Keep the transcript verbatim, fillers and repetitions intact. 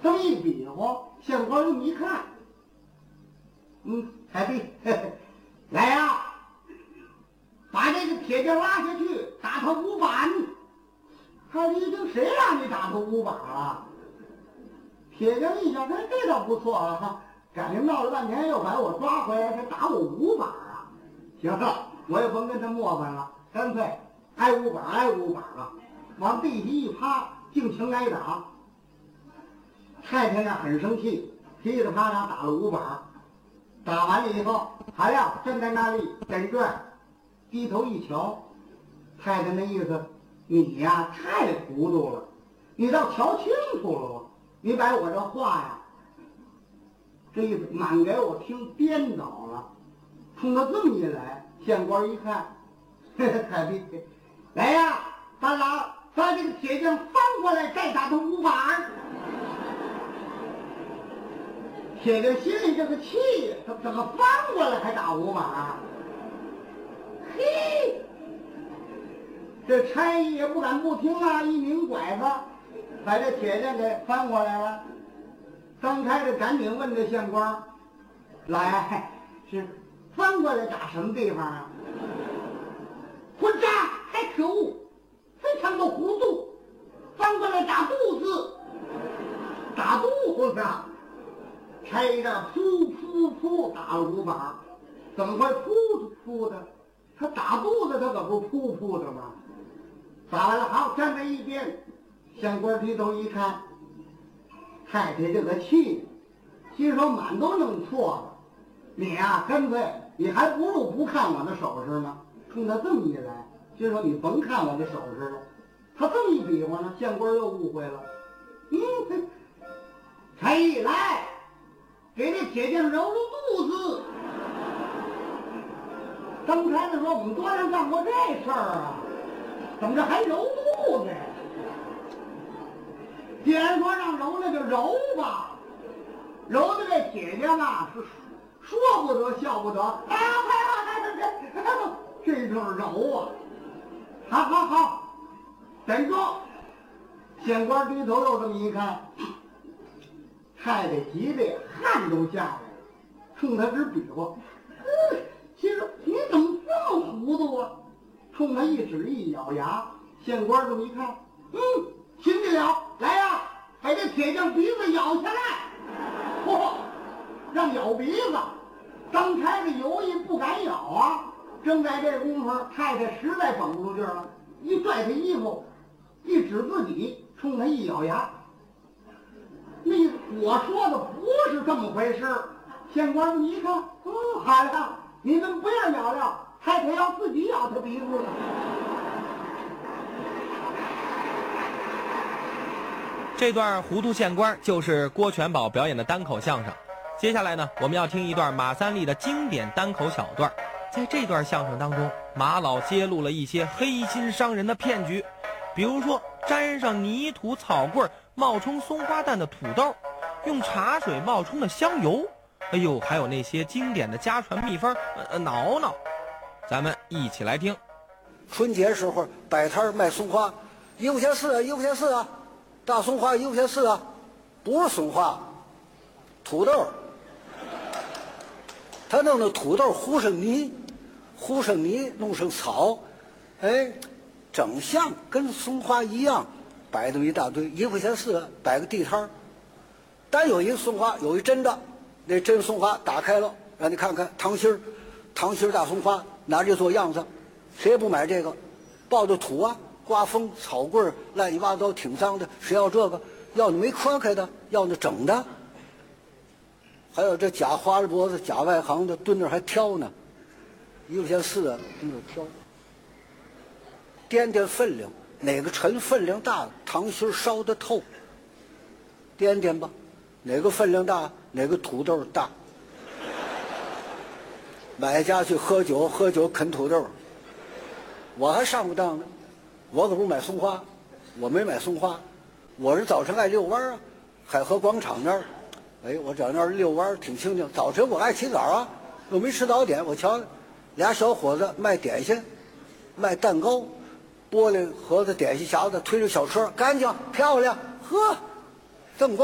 这么一比划，县官这么一看，嗯，海弟，来呀、啊，把这个铁匠拉下去，打他五板。海弟，这谁让你打他五板啊？铁匠一想，哎，这倒不错啊，感情闹了半天又把我抓回来，他打我五板啊！行了，我也甭跟他磨翻了，干脆挨五板挨五板了，往地皮一趴，尽情挨打。太太呀很生气，噼里啪啦打了五板，打完了以后，还要站在那里等转，低头一瞧，太太那意思，你呀太糊涂了，你倒瞧清楚了吧？你把我这话呀，这意思满给我听颠倒了。冲他这么一来，县官一看，嘿嘿，海弟，来呀，咱俩把这个铁匠翻过来，再打他五板。铁匠心里这个气，他怎么翻过来还打五板？嘿，这差役也不敢不听啊，一拧拐子，把这铁匠给翻过来了。张开这赶紧问这县官：“来，是翻过来打什么地方啊？”混账！还可恶，非常的糊涂，翻过来打肚子，打肚子。差役这噗噗噗打了五板，怎么会噗噗的？他打肚子，他可不噗噗的吗？打完了，好，站在一边。县官低头一看，太太这个气，心说满都弄错了。你呀、啊，干脆你还不如不看我的手势呢。冲他这么一来，心说你甭看我的手势了。他这么一比划呢，县官又误会了。嗯，差役来，给这铁匠揉揉肚子。张差子说：“我们多人干过这事儿啊，怎么着还揉肚子呀？既然说让揉，那就揉吧。揉的这铁匠啊，是说不得笑不得，哎呀，快快快，这就是揉啊！好好好，等住！”县官低头又这么一看，太太急的汗都下来了，冲他直比划。嗯，心说你怎么这么糊涂啊？冲他一指一咬牙，县官这么一看，嗯，行得了，来呀、啊，把这铁匠鼻子咬下来。嚯、哦，让咬鼻子，张差子犹豫不敢咬啊。正在这功夫，太太实在绷不住劲儿了，一拽他衣服，一指自己，冲他一咬牙。那我说的不是这么回事。县官这么一看，哦，好了，你们不要咬了，太太要自己咬他鼻子了。 这段糊涂县官就是郭全宝表演的单口相声。接下来呢，我们要听一段马三立的经典单口小段。在这段相声当中，马老揭露了一些黑心商人的骗局，比如说沾上泥土草棍冒充松花蛋的土豆，用茶水冒充的香油，哎呦，还有那些经典的家传秘方呃挠挠。咱们一起来听。 春节时候摆摊卖松花，一块钱四啊，一块钱四啊，大松花一块钱四啊，不是松花，土豆。他弄那土豆糊上泥，糊上泥弄上草，哎，整像跟松花一样，摆这么一大堆，一块钱四，摆个地摊儿。单有一松花，有一真的，那真松花打开了，让你看看糖心儿，糖心儿大松花，拿这做样子，谁也不买这个，抱着土啊，刮风草棍乱七八糟挺脏的，谁要这个？要那没磕开的，要那整的。还有这假花着脖子、假外行的蹲那还挑呢，一块钱四啊，蹲那挑。掂掂分量，哪个沉分量大，糖心烧得透。掂掂吧，哪个分量大，哪个土豆大。买家去喝酒，喝酒啃土豆。我还上过当呢，我可不买松花，我没买松花，我是早晨爱遛弯啊，海河广场那儿。哎，我在那儿遛弯挺清静。早晨我爱起早啊，又没吃早点，我瞧俩小伙子卖点心，卖蛋糕，玻璃盒子点心匣子，推着小车，干净漂亮，呵，这么